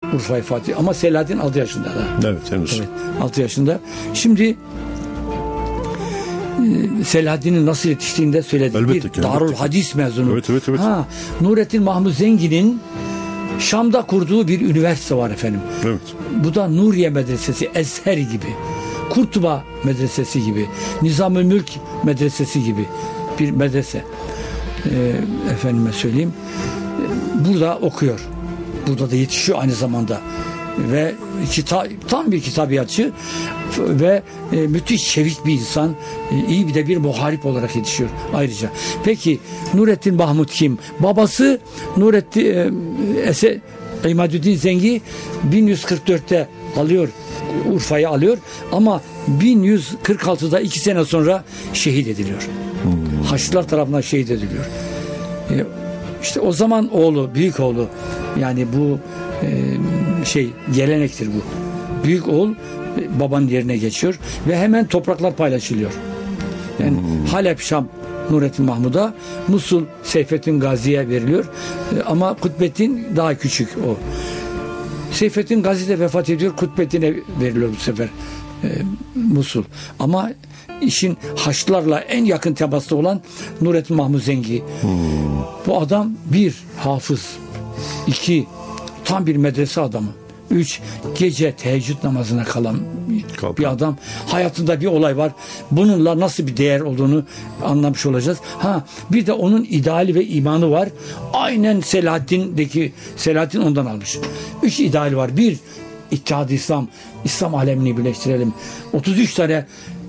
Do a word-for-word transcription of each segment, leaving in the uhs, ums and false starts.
Urfa'yı Fatih. Ama Selahaddin altı yaşında da. Evet, henüz. Evet, altı yaşında. Şimdi Selahaddin'in nasıl yetiştiğini de söyledik. Elbette Bir ki, Darul elbette. Hadis mezunu. Evet, evet, evet. Ha, Nurettin Mahmud Zengin'in Şam'da kurduğu bir üniversite var efendim. Evet. Bu da Nuriye Medresesi, Ezher gibi, Kurtuba Medresesi gibi, Nizam-ı Mülk Medresesi gibi bir medrese. Ee, efendime söyleyeyim. Burada okuyor. Burada da yetişiyor aynı zamanda. Ve kita, tam bir kitabiyatçı ve e, müthiş çevik bir insan, e, iyi bir de bir muharip olarak yetişiyor ayrıca. Peki Nurettin Mahmud kim? Babası Nurettin e, Ese, İmadüddin Zengi bin yüz kırk dörtte alıyor, Urfa'yı alıyor ama bin yüz kırk altıda iki sene sonra şehit ediliyor. Hmm. Haçlılar tarafından şehit ediliyor. E, işte o zaman oğlu, büyük oğlu, yani bu e, şey gelenektir bu. Büyük oğul e, babanın yerine geçiyor ve hemen topraklar paylaşılıyor. Yani hmm. Halep, Şam Nurettin Mahmud'a, Musul Seyfettin Gazi'ye veriliyor. E, ama Kutbettin daha küçük o. Seyfettin Gazi de vefat ediyor. Kutbettin'e veriliyor bu sefer e, Musul. Ama işin Haçlılarla en yakın temaslı olan Nurettin Mahmud Zengi. Hmm. Bu adam bir hafız, iki tam bir medrese adamı, üç gece teheccüd namazına kalan Kalkan. bir adam. Hayatında bir olay var. Bununla nasıl bir değer olduğunu anlamış olacağız. Ha, bir de onun ideali ve imanı var. Aynen Selahaddin'deki, Selahaddin ondan almış. Üç ideali var. Bir, İttihad-ı İslam, İslam alemini birleştirelim. otuz üç tane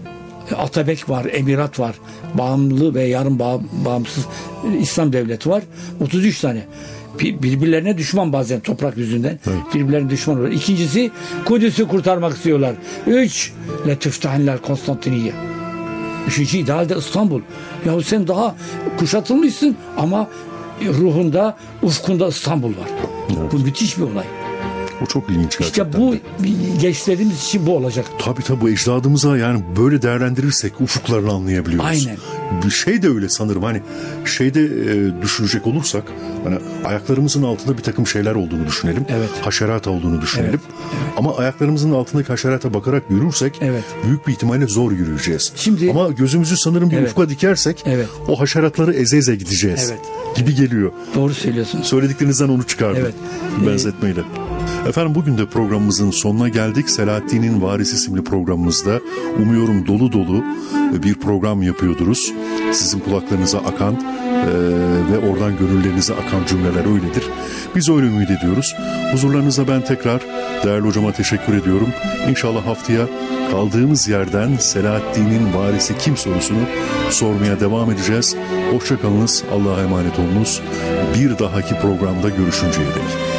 Atabek var, emirat var, bağımlı ve yarım bağ, bağımsız İslam devleti var. otuz üç tane. Birbirlerine düşman bazen toprak yüzünden. Evet. Birbirlerine düşman oluyor. İkincisi, Kudüs'ü kurtarmak istiyorlar. Üç, Letüftahinler Konstantiniye. Üçüncü ideal de İstanbul. Yahu sen daha kuşatılmışsın ama ruhunda, ufkunda İstanbul var. Evet. Bu müthiş bir olay. O çok ilginç gerçekten. İşte bu gençlerimiz için bu olacak. Tabii tabii, bu ecdadımıza yani böyle değerlendirirsek ufuklarını anlayabiliyoruz. Aynen. Bir şey de öyle sanırım, hani şeyde e, düşünecek olursak, hani ayaklarımızın altında bir takım şeyler olduğunu düşünelim. Evet. Haşerat olduğunu düşünelim. Evet. Evet. Ama ayaklarımızın altındaki haşerata bakarak yürürsek evet. büyük bir ihtimalle zor yürüyeceğiz. Şimdi, ama gözümüzü sanırım bir evet. ufka dikersek evet. o haşeratları eze eze gideceğiz. Evet. Gibi geliyor. Doğru söylüyorsun. Söylediklerinizden onu çıkardım. Evet. Benzetmeyle. Efendim, bugün de programımızın sonuna geldik. Selahaddin'in Varisi isimli programımızda umuyorum dolu dolu bir program yapıyordunuz. Sizin kulaklarınıza akan e, ve oradan gönüllerinize akan cümleler öyledir. Biz öyle ümit ediyoruz. Huzurlarınıza ben tekrar değerli hocama teşekkür ediyorum. İnşallah haftaya kaldığımız yerden Selahaddin'in varisi kim sorusunu sormaya devam edeceğiz. Hoşça kalınız, Allah'a emanet olunuz. Bir dahaki programda görüşünceye dek.